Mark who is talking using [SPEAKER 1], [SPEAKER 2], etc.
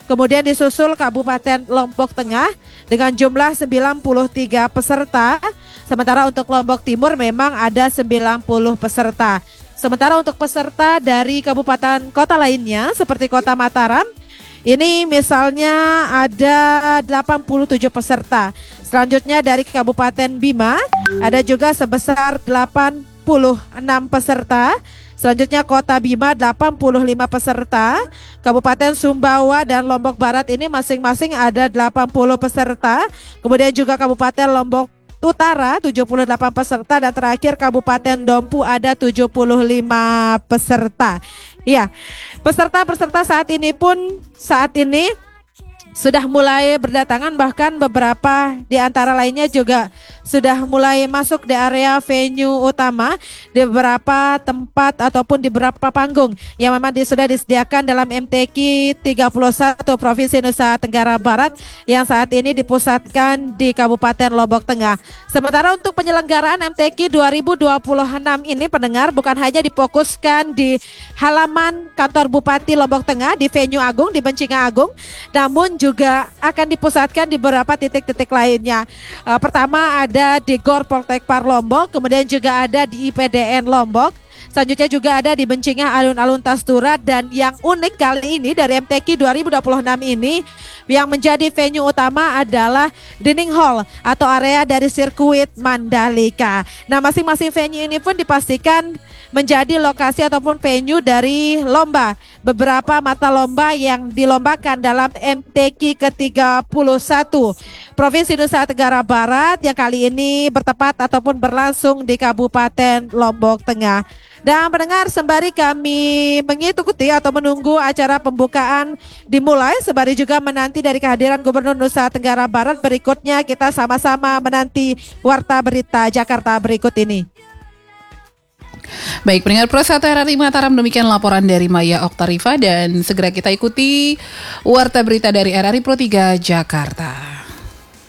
[SPEAKER 1] Kemudian disusul Kabupaten Lombok Tengah dengan jumlah 93 peserta. Sementara untuk Lombok Timur memang ada 90 peserta. Sementara untuk peserta dari kabupaten kota lainnya seperti Kota Mataram, ini misalnya ada 87 peserta. Selanjutnya dari Kabupaten Bima ada juga sebesar 86 peserta. Selanjutnya Kota Bima 85 peserta. Kabupaten Sumbawa dan Lombok Barat ini masing-masing ada 80 peserta. Kemudian juga Kabupaten Lombok Utara 78 peserta dan terakhir Kabupaten Dompu ada 75 peserta. Ya, peserta-peserta saat ini sudah mulai berdatangan, bahkan beberapa di antara lainnya juga sudah mulai masuk di area venue utama di beberapa tempat ataupun di beberapa panggung yang memang sudah disediakan dalam MTQ 31 Provinsi Nusa Tenggara Barat yang saat ini dipusatkan di Kabupaten Lombok Tengah. Sementara untuk penyelenggaraan MTQ 2026 ini pendengar bukan hanya difokuskan di halaman kantor Bupati Lombok Tengah di venue Agung di Bencinga Agung, namun juga akan dipusatkan di beberapa titik-titik lainnya. Pertama ada di Gor Poltekpar Lombok, kemudian juga ada di IPDN Lombok. Selanjutnya juga ada di Bencinga Alun-Alun Tastura, dan yang unik kali ini dari MTQ 2026 ini yang menjadi venue utama adalah Dining Hall atau area dari sirkuit Mandalika. Nah, masing-masing venue ini pun dipastikan menjadi lokasi ataupun venue dari lomba. Beberapa mata lomba yang dilombakan dalam MTQ ke-31 Provinsi Nusa Tenggara Barat yang kali ini bertepat ataupun berlangsung di Kabupaten Lombok Tengah. Dan pendengar, sembari kami mengikuti atau menunggu acara pembukaan dimulai, sembari juga menanti dari kehadiran Gubernur Nusa Tenggara Barat, berikutnya kita sama-sama menanti Warta Berita Jakarta berikut ini.
[SPEAKER 2] Baik, pendengar Pro 1 RRI Mataram, demikian laporan dari Maya Oktarifa, dan segera kita ikuti Warta Berita dari RRI Pro 3 Jakarta.